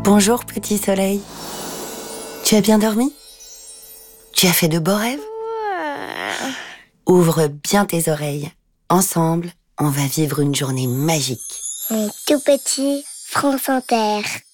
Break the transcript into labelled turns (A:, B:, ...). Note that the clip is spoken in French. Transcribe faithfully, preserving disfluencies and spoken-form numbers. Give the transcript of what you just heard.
A: Bonjour petit soleil. Tu as bien dormi? Tu as fait de beaux rêves? Ouvre bien tes oreilles. Ensemble, on va vivre une journée magique.
B: Un tout petit France Inter.